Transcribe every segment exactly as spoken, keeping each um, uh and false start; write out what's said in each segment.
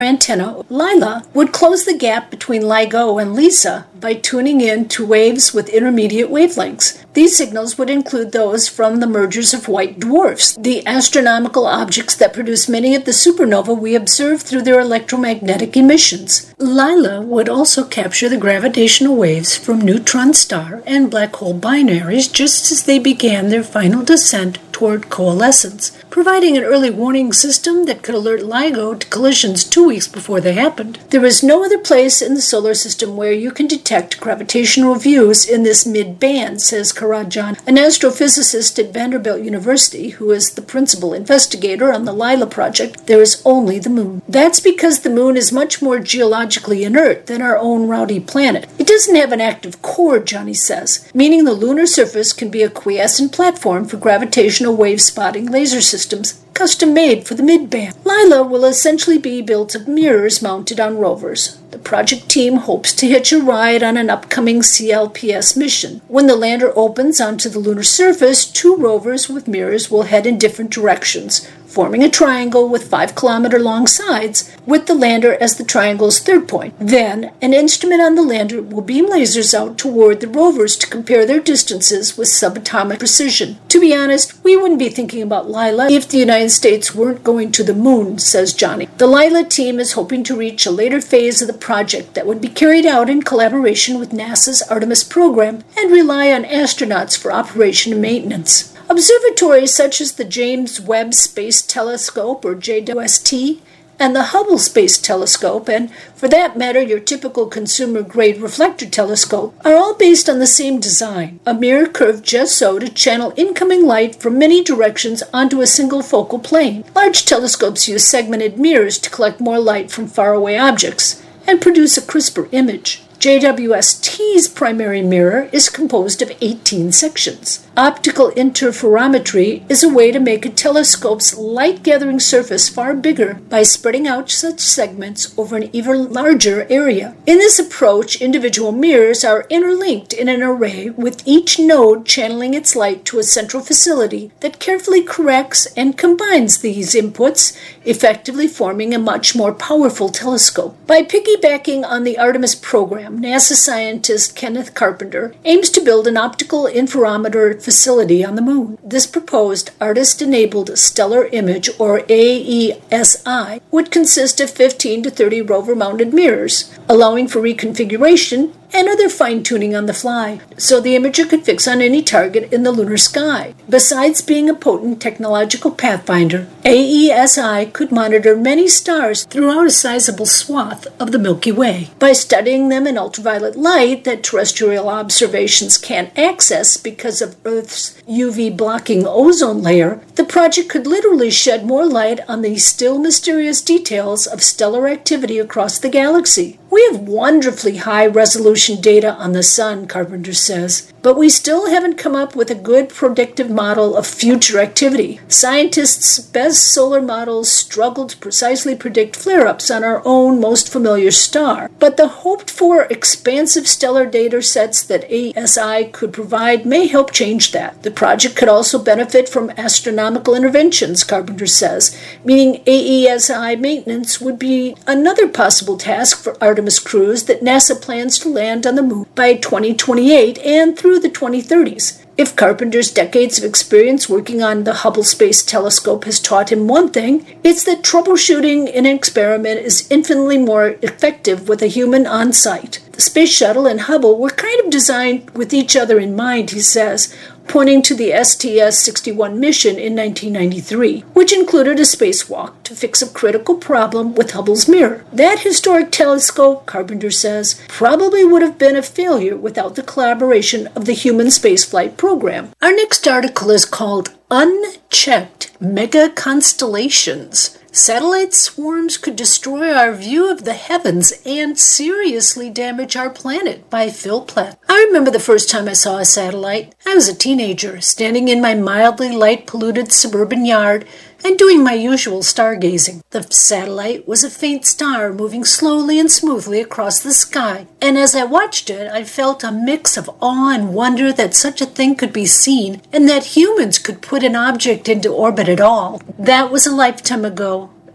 antenna, Lila, would close the gap between LIGO and LISA by tuning in to waves with intermediate wavelengths. These signals would include those from the mergers of white dwarfs, the astronomical objects that produce many of the supernovae we observe through their electromagnetic emissions. Lila would also capture the gravitational waves from neutron star and black hole binaries just as they began their final descent toward coalescence, providing an early warning system that could alert LIGO to collisions two weeks before they happened. There is no other place in the solar system where you can detect gravitational views in this mid-band, says Karajan, an astrophysicist at Vanderbilt University who is the principal investigator on the Lila project. There is only the moon. That's because the moon is much more geologically inert than our own rowdy planet. It doesn't have an active core, Johnny says, meaning the lunar surface can be a quiescent platform for gravitational wave spotting laser systems, custom-made for the mid-band. Lila will essentially be built of mirrors mounted on rovers. The project team hopes to hitch a ride on an upcoming C L P S mission. When the lander opens onto the lunar surface, two rovers with mirrors will head in different directions, forming a triangle with five-kilometer-long sides, with the lander as the triangle's third point. Then, an instrument on the lander will beam lasers out toward the rovers to compare their distances with subatomic precision. To be honest, we wouldn't be thinking about Lila if the United States weren't going to the moon, says Johnny. The Lila team is hoping to reach a later phase of the project that would be carried out in collaboration with NASA's Artemis program and rely on astronauts for operation and maintenance. Observatories such as the James Webb Space Telescope, or J W S T, and the Hubble Space Telescope, and for that matter your typical consumer-grade reflector telescope, are all based on the same design, a mirror curved just so to channel incoming light from many directions onto a single focal plane. Large telescopes use segmented mirrors to collect more light from faraway objects and produce a crisper image. J W S T's primary mirror is composed of eighteen sections. Optical interferometry is a way to make a telescope's light-gathering surface far bigger by spreading out such segments over an even larger area. In this approach, individual mirrors are interlinked in an array, with each node channeling its light to a central facility that carefully corrects and combines these inputs, effectively forming a much more powerful telescope. By piggybacking on the Artemis program, NASA scientist Kenneth Carpenter aims to build an optical interferometer facility on the moon. This proposed artist-enabled stellar image, or A E S I, would consist of fifteen to thirty rover-mounted mirrors, allowing for reconfiguration and other fine-tuning on the fly, so the imager could fix on any target in the lunar sky. Besides being a potent technological pathfinder, A E S I could monitor many stars throughout a sizable swath of the Milky Way. By studying them in ultraviolet light that terrestrial observations can't access because of Earth's U V-blocking ozone layer, the project could literally shed more light on the still mysterious details of stellar activity across the galaxy. We have wonderfully high-resolution data on the sun, Carpenter says, but we still haven't come up with a good predictive model of future activity. Scientists' best solar models struggle to precisely predict flare-ups on our own most familiar star, but the hoped-for expansive stellar data sets that A E S I could provide may help change that. The project could also benefit from astronomical interventions, Carpenter says, meaning A E S I maintenance would be another possible task for Artemis crews that NASA plans to land on the moon by twenty twenty-eight and through the twenty thirties. If Carpenter's decades of experience working on the Hubble Space Telescope has taught him one thing, it's that troubleshooting in an experiment is infinitely more effective with a human on site. The Space Shuttle and Hubble were kind of designed with each other in mind, he says, pointing to the S T S sixty-one mission in nineteen ninety-three, which included a spacewalk to fix a critical problem with Hubble's mirror. That historic telescope, Carpenter says, probably would have been a failure without the collaboration of the human spaceflight program. Our next article is called Unchecked Mega Constellations. Satellite swarms could destroy our view of the heavens and seriously damage our planet, by Phil Platt. I remember the first time I saw a satellite. I was a teenager, standing in my mildly light-polluted suburban yard and doing my usual stargazing. The satellite was a faint star moving slowly and smoothly across the sky, and as I watched it, I felt a mix of awe and wonder that such a thing could be seen and that humans could put an object into orbit at all. That was a lifetime ago,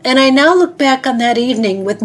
And I now look back on that evening with